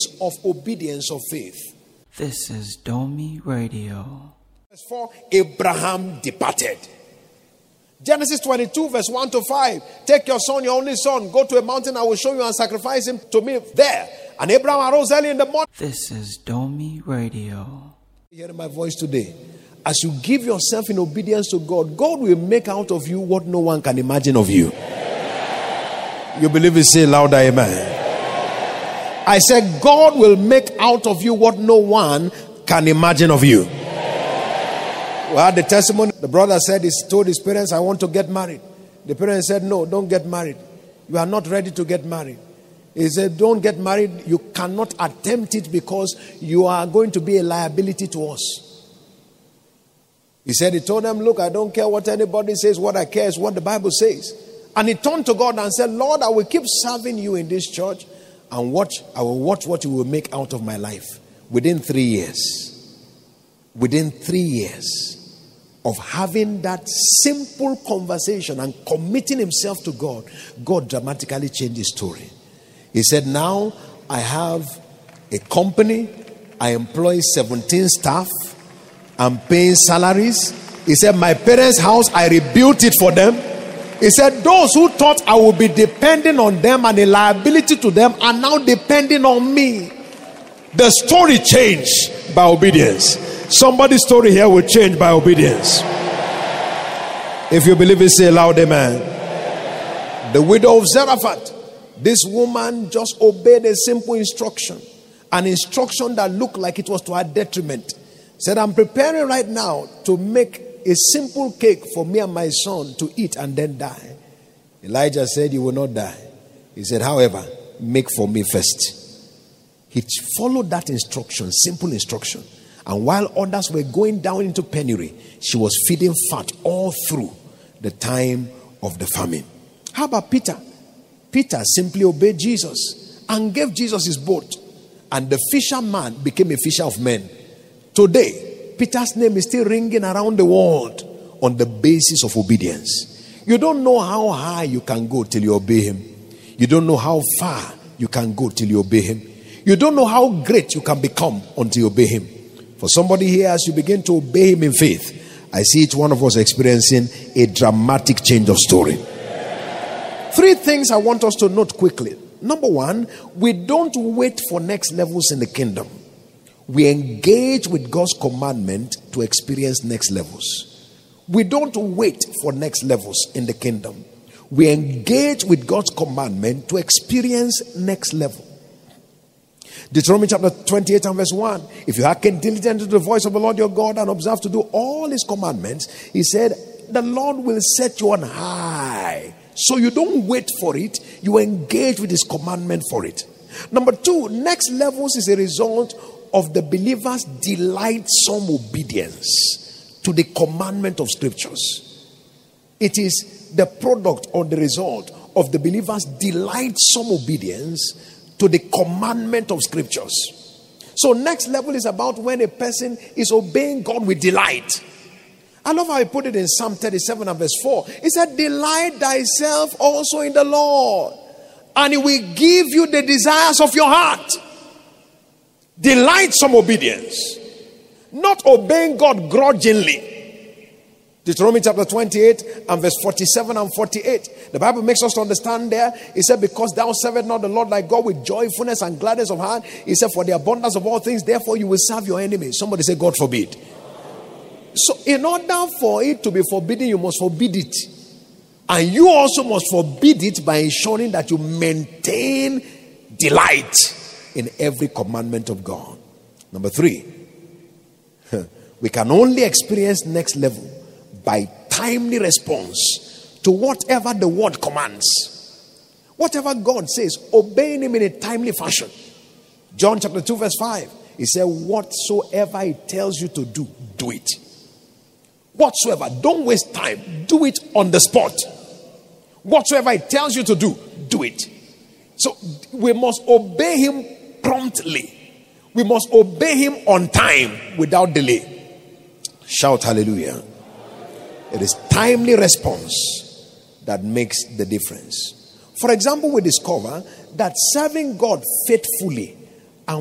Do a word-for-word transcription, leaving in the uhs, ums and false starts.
of obedience of faith. This is Domi Radio. Verse four, Abraham departed. Genesis twenty-two, verse one to five. Take your son, your only son, go to a mountain, I will show you, and sacrifice him to me there. And Abraham arose early in the morning. This is Domi Radio. Hearing my voice today. As you give yourself in obedience to God, God will make out of you what no one can imagine of you. You believe it? Say louder, amen. I said, God will make out of you what no one can imagine of you. We had the testimony. The brother said, he told his parents, I want to get married. The parents said, no, don't get married. You are not ready to get married. He said, don't get married. You cannot attempt it because you are going to be a liability to us. He said, he told them, look, I don't care what anybody says. What I care is what the Bible says. And he turned to God and said, Lord, I will keep serving you in this church and watch. I will watch what you will make out of my life. Within three years, within three years of having that simple conversation and committing himself to God, God dramatically changed his story. He said, now I have a company. I employ seventeen staff. I'm paying salaries. He said, my parents' house, I rebuilt it for them. He said, those who thought I would be depending on them and a liability to them are now depending on me. The story changed by obedience. Somebody's story here will change by obedience. If you believe it, say loud, amen. The widow of Zarephath. This woman just obeyed a simple instruction. An instruction that looked like it was to her detriment. Said, I'm preparing right now to make a simple cake for me and my son to eat and then die. Elijah said, you will not die. He said, however, make for me first. He followed that instruction, simple instruction. And while others were going down into penury, she was feeding fat all through the time of the famine. How about Peter? Peter simply obeyed Jesus and gave Jesus his boat. And the fisherman became a fisher of men. Today, Peter's name is still ringing around the world on the basis of obedience. You don't know how high you can go till you obey him. You don't know how far you can go till you obey him. You don't know how great you can become until you obey him. For somebody here, as you begin to obey him in faith, I see each one of us experiencing a dramatic change of story. Three things I want us to note quickly. Number one, we don't wait for next levels in the kingdom. We engage with God's commandment to experience next levels. We don't wait for next levels in the kingdom. We engage with God's commandment to experience next level. Deuteronomy chapter twenty-eight and verse one. If you hearken diligently to the voice of the Lord your God and observe to do all his commandments, he said, the Lord will set you on high. So you don't wait for it. You engage with his commandment for it. Number two, next levels is a result of the believer's delightsome obedience to the commandment of scriptures. It is the product or the result of the believer's delightsome obedience to the commandment of scriptures. So next level is about when a person is obeying God with delight. I love how he put it in Psalm thirty-seven and verse four. He said, delight thyself also in the Lord, and he will give you the desires of your heart. Delightsome obedience. Not obeying God grudgingly. Deuteronomy chapter twenty-eight and verse forty-seven and forty-eight. The Bible makes us to understand there. It said, because thou servest not the Lord thy God with joyfulness and gladness of heart. He said, for the abundance of all things, therefore you will serve your enemies. Somebody say, God forbid. So in order for it to be forbidden, you must forbid it. And you also must forbid it by ensuring that you maintain delight in every commandment of God. Number three, we can only experience next level by timely response to whatever the word commands. Whatever God says, obeying him in a timely fashion. John chapter two verse five. He said, whatsoever he tells you to do, do it. Whatsoever, don't waste time. Do it on the spot. Whatsoever he tells you to do, do it. So we must obey him promptly. We must obey him on time without delay. Shout hallelujah. It is timely response that makes the difference. For example, we discover that serving God faithfully